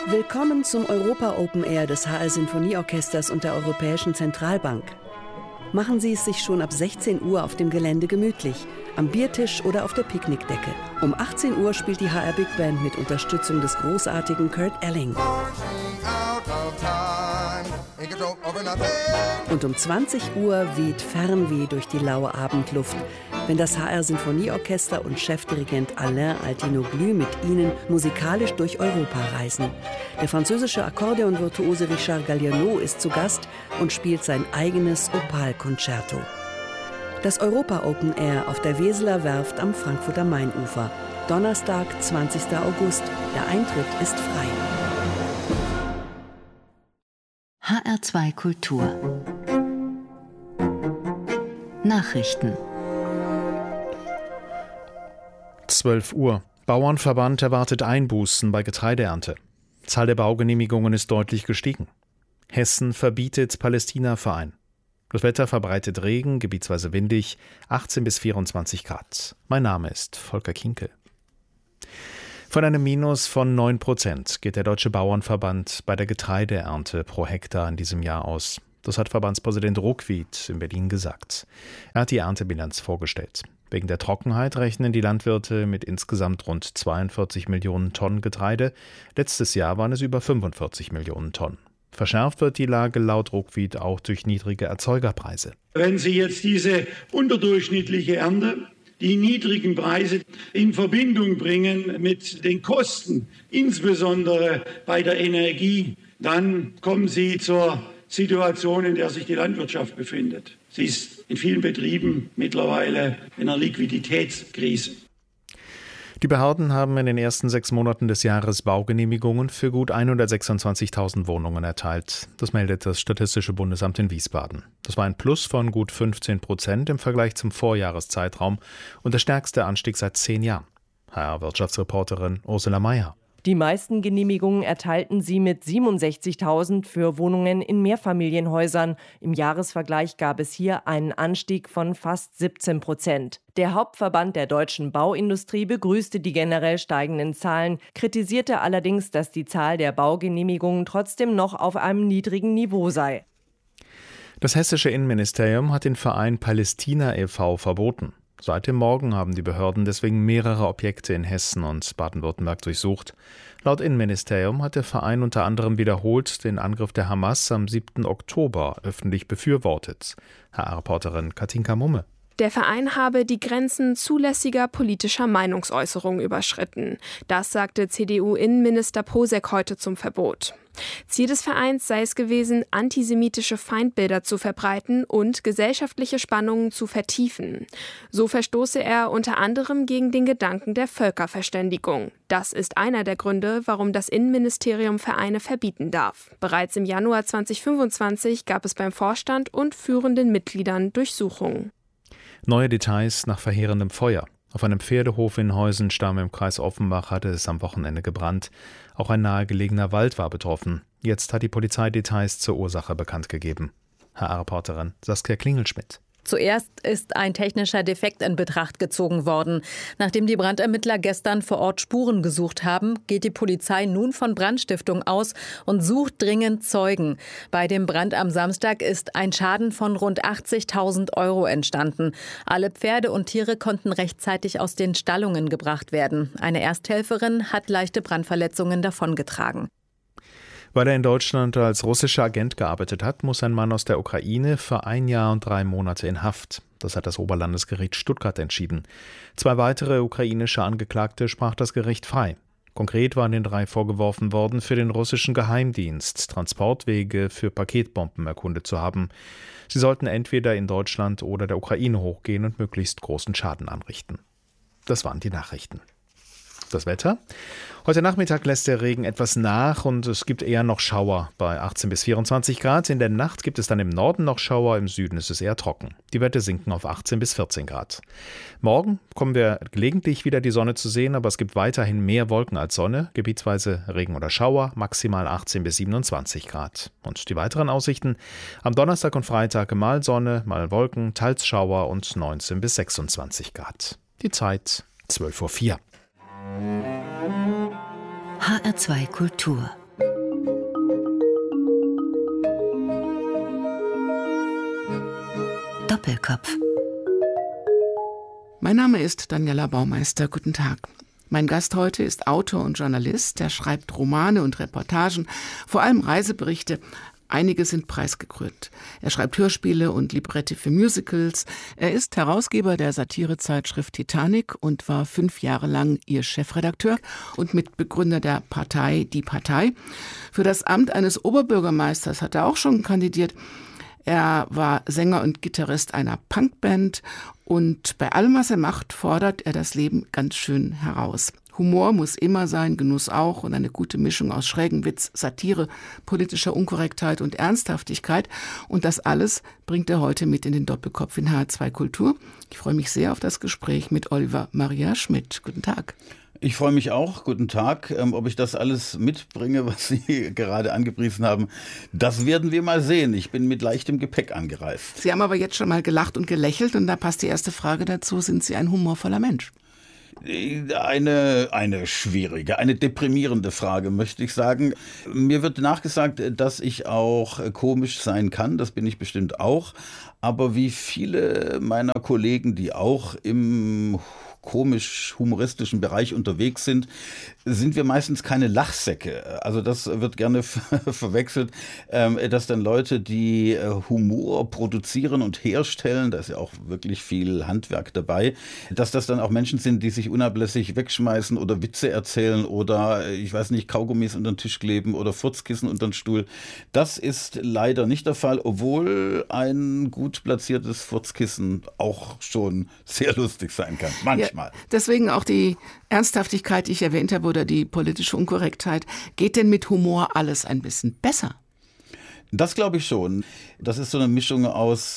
Willkommen zum Europa Open Air des HR Sinfonieorchesters und der Europäischen Zentralbank. Machen Sie es sich schon ab 16 Uhr auf dem Gelände gemütlich, am Biertisch oder auf der Picknickdecke. Um 18 Uhr spielt die HR Big Band mit Unterstützung des großartigen Kurt Elling. Und um 20 Uhr weht Fernweh durch die laue Abendluft, wenn das HR Sinfonieorchester und Chefdirigent Alain Altinoglu mit Ihnen musikalisch durch Europa reisen. Der französische Akkordeonvirtuose Richard Galliano ist zu Gast und spielt sein eigenes Opal-Concerto. Das Europa Open Air auf der Weseler Werft am Frankfurter Mainufer. Donnerstag, 20. August. Der Eintritt ist frei. HR2 Kultur. Nachrichten. 12 Uhr. Bauernverband erwartet Einbußen bei Getreideernte. Zahl der Baugenehmigungen ist deutlich gestiegen. Hessen verbietet Palästina-Verein. Das Wetter verbreitet Regen, gebietsweise windig, 18 bis 24 Grad. Mein Name ist Volker Kinkel. Von einem Minus von 9% geht der Deutsche Bauernverband bei der Getreideernte pro Hektar in diesem Jahr aus. Das hat Verbandspräsident Ruckwied in Berlin gesagt. Er hat die Erntebilanz vorgestellt. Wegen der Trockenheit rechnen die Landwirte mit insgesamt rund 42 Millionen Tonnen Getreide. Letztes Jahr waren es über 45 Millionen Tonnen. Verschärft wird die Lage laut Ruckwied auch durch niedrige Erzeugerpreise. Wenn Sie jetzt diese unterdurchschnittliche Ernte, die niedrigen Preise in Verbindung bringen mit den Kosten, insbesondere bei der Energie, dann kommen Sie zur Situation, in der sich die Landwirtschaft befindet. Sie ist in vielen Betrieben mittlerweile in einer Liquiditätskrise. Die Behörden haben in den ersten 6 Monaten des Jahres Baugenehmigungen für gut 126.000 Wohnungen erteilt. Das meldet das Statistische Bundesamt in Wiesbaden. Das war ein Plus von gut 15% im Vergleich zum Vorjahreszeitraum und der stärkste Anstieg seit 10 Jahren. HR-Wirtschaftsreporterin Ursula Mayer. Die meisten Genehmigungen erteilten sie mit 67.000 für Wohnungen in Mehrfamilienhäusern. Im Jahresvergleich gab es hier einen Anstieg von fast 17%. Der Hauptverband der deutschen Bauindustrie begrüßte die generell steigenden Zahlen, kritisierte allerdings, dass die Zahl der Baugenehmigungen trotzdem noch auf einem niedrigen Niveau sei. Das hessische Innenministerium hat den Verein Palästina e.V. verboten. Seit dem Morgen haben die Behörden deswegen mehrere Objekte in Hessen und Baden-Württemberg durchsucht. Laut Innenministerium hat der Verein unter anderem wiederholt den Angriff der Hamas am 7. Oktober öffentlich befürwortet. HR-Reporterin Katinka Mumme. Der Verein habe die Grenzen zulässiger politischer Meinungsäußerung überschritten. Das sagte CDU-Innenminister Posek heute zum Verbot. Ziel des Vereins sei es gewesen, antisemitische Feindbilder zu verbreiten und gesellschaftliche Spannungen zu vertiefen. So verstoße er unter anderem gegen den Gedanken der Völkerverständigung. Das ist einer der Gründe, warum das Innenministerium Vereine verbieten darf. Bereits im Januar 2025 gab es beim Vorstand und führenden Mitgliedern Durchsuchungen. Neue Details nach verheerendem Feuer. Auf einem Pferdehof in Heusenstamm im Kreis Offenbach hatte es am Wochenende gebrannt. Auch ein nahegelegener Wald war betroffen. Jetzt hat die Polizei Details zur Ursache bekannt gegeben. HR-Reporterin Saskia Klingelschmidt. Zuerst ist ein technischer Defekt in Betracht gezogen worden. Nachdem die Brandermittler gestern vor Ort Spuren gesucht haben, geht die Polizei nun von Brandstiftung aus und sucht dringend Zeugen. Bei dem Brand am Samstag ist ein Schaden von rund 80.000 € entstanden. Alle Pferde und Tiere konnten rechtzeitig aus den Stallungen gebracht werden. Eine Ersthelferin hat leichte Brandverletzungen davongetragen. Weil er in Deutschland als russischer Agent gearbeitet hat, muss ein Mann aus der Ukraine für 1 Jahr und 3 Monate in Haft. Das hat das Oberlandesgericht Stuttgart entschieden. 2 weitere ukrainische Angeklagte sprach das Gericht frei. Konkret waren den 3 vorgeworfen worden, für den russischen Geheimdienst Transportwege für Paketbomben erkundet zu haben. Sie sollten entweder in Deutschland oder der Ukraine hochgehen und möglichst großen Schaden anrichten. Das waren die Nachrichten. Das Wetter? Heute Nachmittag lässt der Regen etwas nach und es gibt eher noch Schauer bei 18 bis 24 Grad. In der Nacht gibt es dann im Norden noch Schauer, im Süden ist es eher trocken. Die Werte sinken auf 18 bis 14 Grad. Morgen kommen wir gelegentlich wieder die Sonne zu sehen, aber es gibt weiterhin mehr Wolken als Sonne. Gebietsweise Regen oder Schauer, maximal 18 bis 27 Grad. Und die weiteren Aussichten? Am Donnerstag und Freitag mal Sonne, mal Wolken, teils Schauer und 19 bis 26 Grad. Die Zeit 12:04 Uhr. HR2 Kultur Doppelkopf. Mein Name ist Daniela Baumeister. Guten Tag. Mein Gast heute ist Autor und Journalist. Er schreibt Romane und Reportagen, vor allem Reiseberichte. Einige sind preisgekrönt. Er schreibt Hörspiele und Libretti für Musicals. Er ist Herausgeber der Satirezeitschrift Titanic und war 5 Jahre lang ihr Chefredakteur und Mitbegründer der Partei Die Partei. Für das Amt eines Oberbürgermeisters hat er auch schon kandidiert. Er war Sänger und Gitarrist einer Punkband und bei allem, was er macht, fordert er das Leben ganz schön heraus. Humor muss immer sein, Genuss auch und eine gute Mischung aus schrägem Witz, Satire, politischer Unkorrektheit und Ernsthaftigkeit. Und das alles bringt er heute mit in den Doppelkopf in HR2 Kultur. Ich freue mich sehr auf das Gespräch mit Oliver Maria Schmidt. Guten Tag. Ich freue mich auch. Guten Tag. Ob ich das alles mitbringe, was Sie gerade angepriesen haben, das werden wir mal sehen. Ich bin mit leichtem Gepäck angereist. Sie haben aber jetzt schon mal gelacht und gelächelt und da passt die erste Frage dazu. Sind Sie ein humorvoller Mensch? Eine schwierige, eine deprimierende Frage, möchte ich sagen. Mir wird nachgesagt, dass ich auch komisch sein kann. Das bin ich bestimmt auch. Aber wie viele meiner Kollegen, die auch im komisch-humoristischen Bereich unterwegs sind wir meistens keine Lachsäcke. Also das wird gerne verwechselt, dass dann Leute, die Humor produzieren und herstellen, da ist ja auch wirklich viel Handwerk dabei, dass das dann auch Menschen sind, die sich unablässig wegschmeißen oder Witze erzählen oder, ich weiß nicht, Kaugummis unter den Tisch kleben oder Furzkissen unter den Stuhl. Das ist leider nicht der Fall, obwohl ein gut platziertes Furzkissen auch schon sehr lustig sein kann, manchmal. Ja, deswegen auch die Ernsthaftigkeit, die ich erwähnt habe, oder die politische Unkorrektheit. Geht denn mit Humor alles ein bisschen besser? Das glaube ich schon. Das ist so eine Mischung aus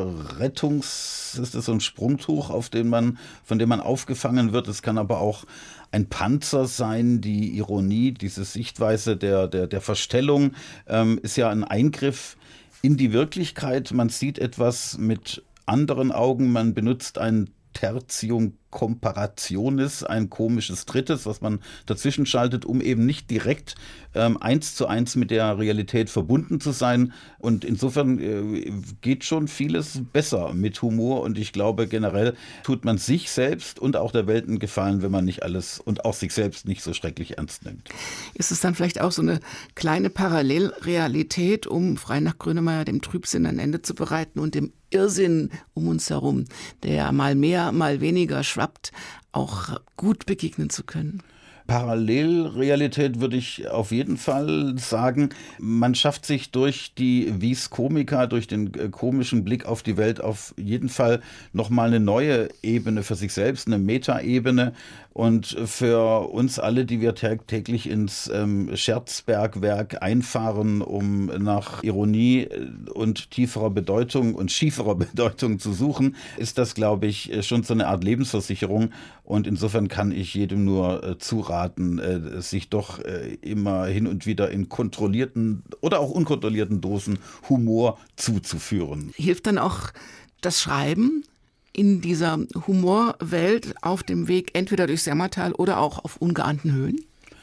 ist das so ein Sprungtuch, von dem man aufgefangen wird. Es kann aber auch ein Panzer sein. Die Ironie, diese Sichtweise der Verstellung ist ja ein Eingriff in die Wirklichkeit. Man sieht etwas mit anderen Augen, man benutzt ein Tertium Comparationis, ein komisches Drittes, was man dazwischen schaltet, um eben nicht direkt 1:1 mit der Realität verbunden zu sein. Und insofern geht schon vieles besser mit Humor. Und ich glaube, generell tut man sich selbst und auch der Welt einen Gefallen, wenn man nicht alles und auch sich selbst nicht so schrecklich ernst nimmt. Ist es dann vielleicht auch so eine kleine Parallelrealität, um frei nach Grönemeyer dem Trübsinn ein Ende zu bereiten und dem Irrsinn um uns herum, der mal mehr, mal weniger schwappt, auch gut begegnen zu können? Parallelrealität würde ich auf jeden Fall sagen. Man schafft sich durch die Vis Comica, durch den komischen Blick auf die Welt auf jeden Fall nochmal eine neue Ebene für sich selbst, eine Metaebene. Und für uns alle, die wir täglich ins Scherzbergwerk einfahren, um nach Ironie und tieferer Bedeutung und schieferer Bedeutung zu suchen, ist das, glaube ich, schon so eine Art Lebensversicherung. Und insofern kann ich jedem nur zuraten, sich doch immer hin und wieder in kontrollierten oder auch unkontrollierten Dosen Humor zuzuführen. Hilft dann auch das Schreiben in dieser Humorwelt auf dem Weg entweder durchs Jammertal oder auch auf ungeahnten Höhen?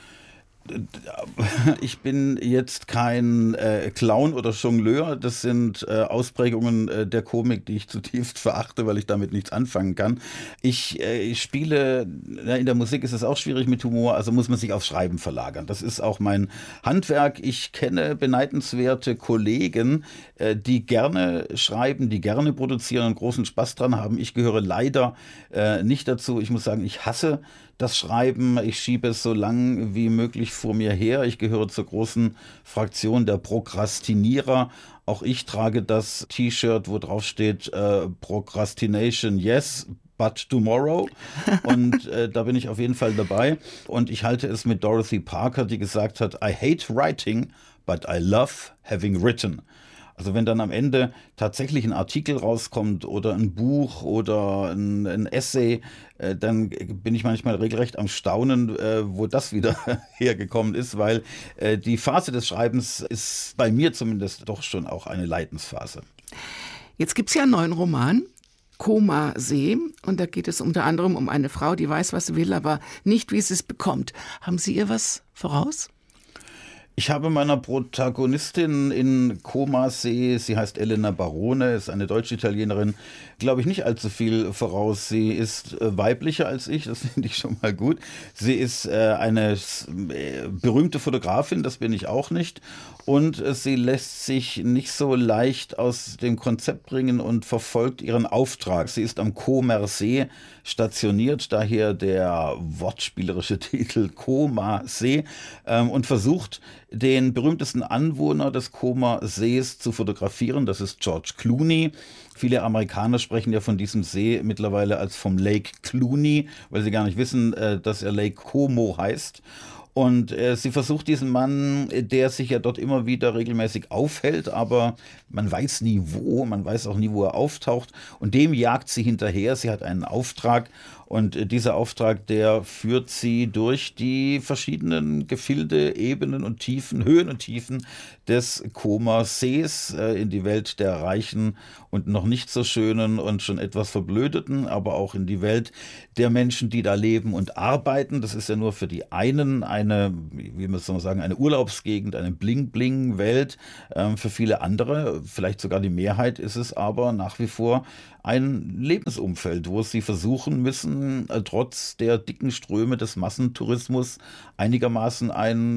Ich bin jetzt kein Clown oder Jongleur. Das sind Ausprägungen der Komik, die ich zutiefst verachte, weil ich damit nichts anfangen kann. Ich spiele, in der Musik ist es auch schwierig mit Humor, also muss man sich aufs Schreiben verlagern. Das ist auch mein Handwerk. Ich kenne beneidenswerte Kollegen, die gerne schreiben, die gerne produzieren und großen Spaß dran haben. Ich gehöre leider nicht dazu. Ich muss sagen, ich hasse das Schreiben. Ich schiebe es so lang wie möglich vor mir her. Ich gehöre zur großen Fraktion der Prokrastinierer. Auch ich trage das T-Shirt, wo drauf steht Procrastination, yes, but tomorrow. Und da bin ich auf jeden Fall dabei. Und ich halte es mit Dorothy Parker, die gesagt hat, I hate writing, but I love having written. Also wenn dann am Ende tatsächlich ein Artikel rauskommt oder ein Buch oder ein Essay, dann bin ich manchmal regelrecht am Staunen, wo das wieder hergekommen ist, weil die Phase des Schreibens ist bei mir zumindest doch schon auch eine Leidensphase. Jetzt gibt es ja einen neuen Roman, Koma See, und da geht es unter anderem um eine Frau, die weiß, was sie will, aber nicht, wie sie es bekommt. Haben Sie ihr was voraus? Ich habe meiner Protagonistin in Comasee, sie heißt Elena Barone, ist eine Deutsch-Italienerin, glaube ich, nicht allzu viel voraus. Sie ist weiblicher als ich, das finde ich schon mal gut. Sie ist eine berühmte Fotografin, das bin ich auch nicht. Und sie lässt sich nicht so leicht aus dem Konzept bringen und verfolgt ihren Auftrag. Sie ist am Comersee stationiert, daher der wortspielerische Titel Comasee, und versucht, den berühmtesten Anwohner des Comersees zu fotografieren. Das ist George Clooney. Viele Amerikaner sprechen ja von diesem See mittlerweile als vom Lake Clooney, weil sie gar nicht wissen, dass er Lake Como heißt. Und sie versucht diesen Mann, der sich ja dort immer wieder regelmäßig aufhält, aber man weiß nie wo, man weiß auch nie, wo er auftaucht. Und dem jagt sie hinterher. Sie hat einen Auftrag und dieser Auftrag, der führt sie durch die verschiedenen Gefilde, Ebenen und Tiefen, Höhen und Tiefen des Comersees in die Welt der Reichen und noch nicht so schönen und schon etwas verblödeten, aber auch in die Welt der Menschen, die da leben und arbeiten. Das ist ja nur für die einen eine, wie man soll sagen, eine Urlaubsgegend, eine Bling-Bling-Welt. Für viele andere, vielleicht sogar die Mehrheit, ist es aber nach wie vor ein Lebensumfeld, wo sie versuchen müssen, trotz der dicken Ströme des Massentourismus einigermaßen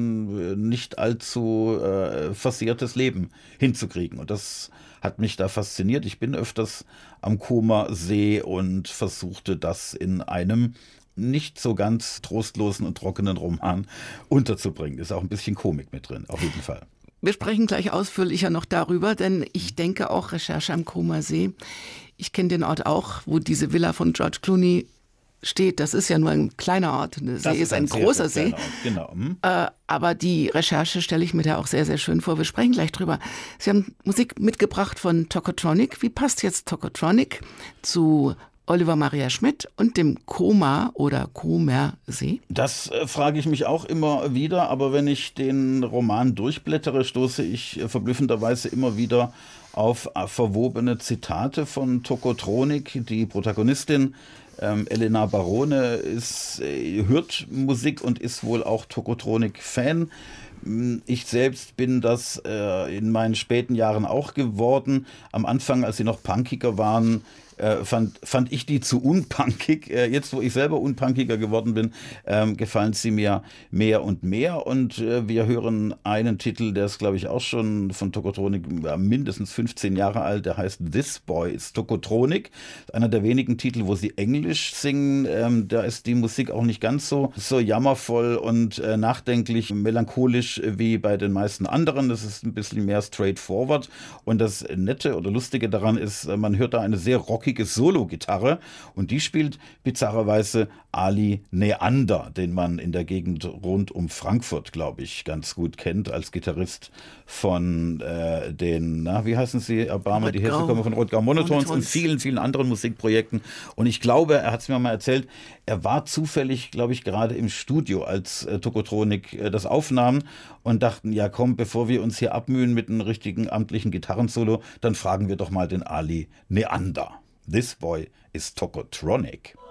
ein nicht allzu versehrtes Leben hinzukriegen. Und das hat mich da fasziniert. Ich bin öfters am Comersee und versuchte das in einem nicht so ganz trostlosen und trockenen Roman unterzubringen. Ist auch ein bisschen Komik mit drin, auf jeden Fall. Wir sprechen gleich ausführlicher noch darüber, denn ich denke auch Recherche am Comersee. Ich kenne den Ort auch, wo diese Villa von George Clooney steht. Das ist ja nur ein kleiner Ort. Der See ist ein großer See. Genau. Aber die Recherche stelle ich mir da auch sehr, sehr schön vor. Wir sprechen gleich drüber. Sie haben Musik mitgebracht von Tokotronic. Wie passt jetzt Tokotronic zu Oliver Maria Schmidt und dem Coma oder Comersee? Das frage ich mich auch immer wieder, aber wenn ich den Roman durchblättere, stoße ich verblüffenderweise immer wieder auf verwobene Zitate von Tokotronic. Die Protagonistin Elena Barone hört Musik und ist wohl auch Tokotronic-Fan. Ich selbst bin das in meinen späten Jahren auch geworden. Am Anfang, als sie noch punkiger waren, fand ich die zu unpunkig. Jetzt, wo ich selber unpunkiger geworden bin, gefallen sie mir mehr und mehr. Und wir hören einen Titel, der ist, glaube ich, auch schon von Tokotronic mindestens 15 Jahre alt. Der heißt This Boy is Tokotronic. Einer der wenigen Titel, wo sie Englisch singen. Da ist die Musik auch nicht ganz so jammervoll und nachdenklich, melancholisch wie bei den meisten anderen. Das ist ein bisschen mehr straightforward. Und das Nette oder Lustige daran ist, man hört da eine sehr rockige Solo-Gitarre und die spielt bizarrerweise Ali Neander, den man in der Gegend rund um Frankfurt, glaube ich, ganz gut kennt als Gitarrist von wie heißen sie, Erbarme, die herkommen von Rodgau Monotones und vielen, vielen anderen Musikprojekten. Und ich glaube, er hat es mir mal erzählt, er war zufällig, glaube ich, gerade im Studio, als Tokotronic das aufnahm und dachten, ja komm, bevor wir uns hier abmühen mit einem richtigen amtlichen Gitarrensolo, dann fragen wir doch mal den Ali Neander. This Boy is Tokotronic.